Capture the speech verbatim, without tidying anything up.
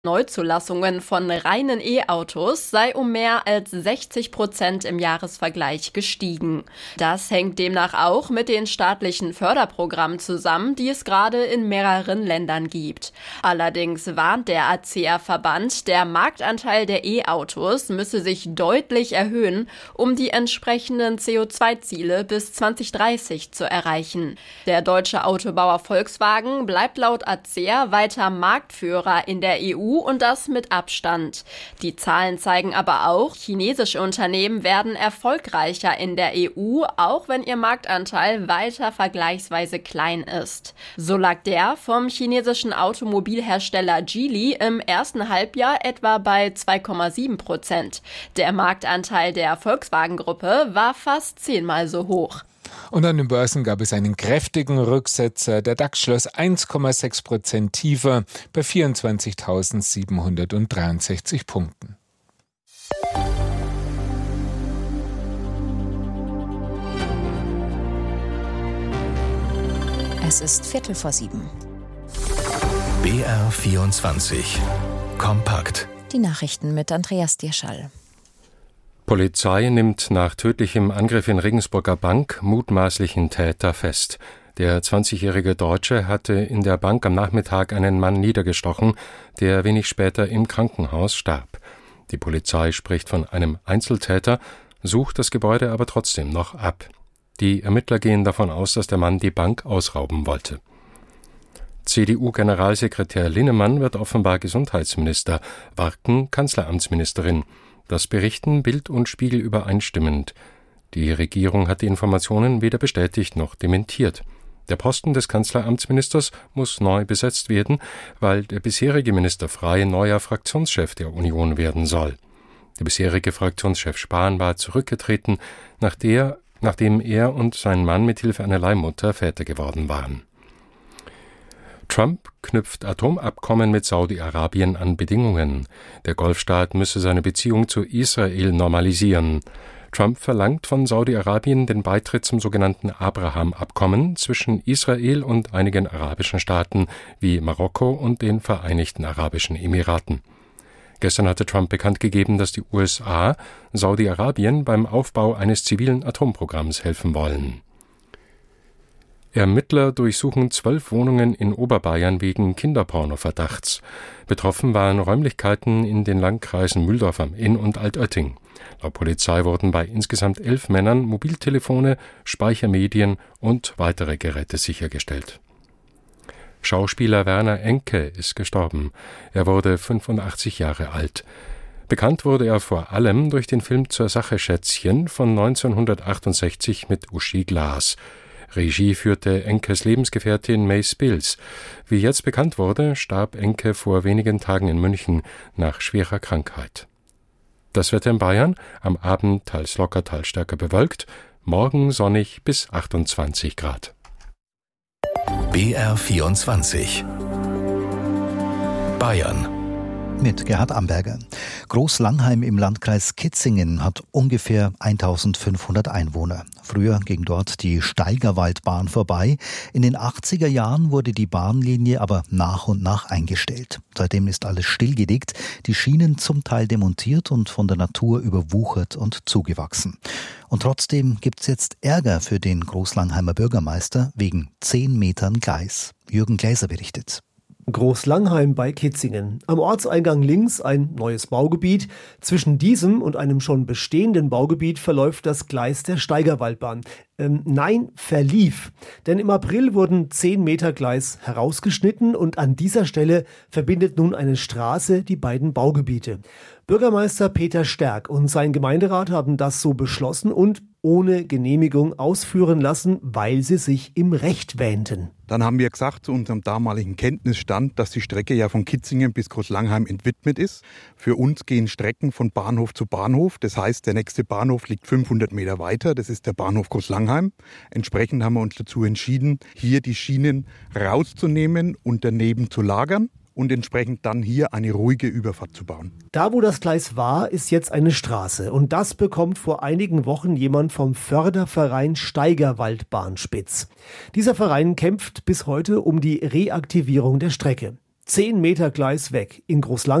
Neuzulassungen von reinen E-Autos sei um mehr als sechzig Prozent im Jahresvergleich gestiegen. Das hängt demnach auch mit den staatlichen Förderprogrammen zusammen, die es gerade in mehreren Ländern gibt. Allerdings warnt der A C E A-Verband, der Marktanteil der E-Autos müsse sich deutlich erhöhen, um die entsprechenden C O zwei Ziele bis zwanzig dreißig zu erreichen. Der deutsche Autobauer Volkswagen bleibt laut A C E A weiter Marktführer in der E U und das mit Abstand. Die Zahlen zeigen aber auch, chinesische Unternehmen werden erfolgreicher in der E U, auch wenn ihr Marktanteil weiter vergleichsweise klein ist. So lag der vom chinesischen Automobilhersteller Geely im ersten Halbjahr etwa bei zwei Komma sieben Prozent. Der Marktanteil der Volkswagen-Gruppe war fast zehnmal so hoch. Und an den Börsen gab es einen kräftigen Rücksetzer. Der DAX schloss eins Komma sechs Prozent tiefer bei vierundzwanzigtausendsiebenhundertdreiundsechzig Punkten. Es ist Viertel vor sieben. B R vierundzwanzig. Kompakt. Die Nachrichten mit Andreas Dierschall. Polizei nimmt nach tödlichem Angriff in Regensburger Bank mutmaßlichen Täter fest. Der zwanzigjährige Deutsche hatte in der Bank am Nachmittag einen Mann niedergestochen, der wenig später im Krankenhaus starb. Die Polizei spricht von einem Einzeltäter, sucht das Gebäude aber trotzdem noch ab. Die Ermittler gehen davon aus, dass der Mann die Bank ausrauben wollte. C D U-Generalsekretär Linnemann wird offenbar Gesundheitsminister, Warken Kanzleramtsministerin. Das berichten Bild und Spiegel übereinstimmend. Die Regierung hat die Informationen weder bestätigt noch dementiert. Der Posten des Kanzleramtsministers muss neu besetzt werden, weil der bisherige Minister Frey neuer Fraktionschef der Union werden soll. Der bisherige Fraktionschef Spahn war zurückgetreten, nach der, nachdem er und sein Mann mit Hilfe einer Leihmutter Väter geworden waren. Trump knüpft Atomabkommen mit Saudi-Arabien an Bedingungen. Der Golfstaat müsse seine Beziehung zu Israel normalisieren. Trump verlangt von Saudi-Arabien den Beitritt zum sogenannten Abraham-Abkommen zwischen Israel und einigen arabischen Staaten wie Marokko und den Vereinigten Arabischen Emiraten. Gestern hatte Trump bekannt gegeben, dass die U S A Saudi-Arabien beim Aufbau eines zivilen Atomprogramms helfen wollen. Ermittler durchsuchen zwölf Wohnungen in Oberbayern wegen Kinderporno-Verdachts. Betroffen waren Räumlichkeiten in den Landkreisen Mühldorf am Inn und Altötting. Laut Polizei wurden bei insgesamt elf Männern Mobiltelefone, Speichermedien und weitere Geräte sichergestellt. Schauspieler Werner Enke ist gestorben. Er wurde fünfundachtzig Jahre alt. Bekannt wurde er vor allem durch den Film Zur Sache Schätzchen von neunzehnhundertachtundsechzig mit Uschi Glas. Regie führte Enkes Lebensgefährtin May Spills. Wie jetzt bekannt wurde, starb Enke vor wenigen Tagen in München nach schwerer Krankheit. Das Wetter in Bayern, am Abend teils locker, teils stärker bewölkt, morgen sonnig bis achtundzwanzig Grad. B R vierundzwanzig. Bayern. Mit Gerhard Amberger. Großlangheim im Landkreis Kitzingen hat ungefähr eintausendfünfhundert Einwohner. Früher ging dort die Steigerwaldbahn vorbei. In den achtziger Jahren wurde die Bahnlinie aber nach und nach eingestellt. Seitdem ist alles stillgelegt, die Schienen zum Teil demontiert und von der Natur überwuchert und zugewachsen. Und trotzdem gibt's jetzt Ärger für den Großlangheimer Bürgermeister wegen zehn Metern Gleis. Jürgen Gläser berichtet. Großlangheim bei Kitzingen. Am Ortseingang links ein neues Baugebiet. Zwischen diesem und einem schon bestehenden Baugebiet verläuft das Gleis der Steigerwaldbahn. Ähm, nein, verlief. Denn im April wurden zehn Meter Gleis herausgeschnitten und an dieser Stelle verbindet nun eine Straße die beiden Baugebiete. Bürgermeister Peter Stärk und sein Gemeinderat haben das so beschlossen und ohne Genehmigung ausführen lassen, weil sie sich im Recht wähnten. Dann haben wir gesagt zu unserem damaligen Kenntnisstand, dass die Strecke ja von Kitzingen bis Großlangheim entwidmet ist. Für uns gehen Strecken von Bahnhof zu Bahnhof. Das heißt, der nächste Bahnhof liegt fünfhundert Meter weiter. Das ist der Bahnhof Großlangheim. Entsprechend haben wir uns dazu entschieden, hier die Schienen rauszunehmen und daneben zu lagern und entsprechend dann hier eine ruhige Überfahrt zu bauen. Da, wo das Gleis war, ist jetzt eine Straße. Und das bekommt vor einigen Wochen jemand vom Förderverein Steigerwaldbahn spitz. Dieser Verein kämpft bis heute um die Reaktivierung der Strecke. Zehn Meter Gleis weg. In Großlangenheim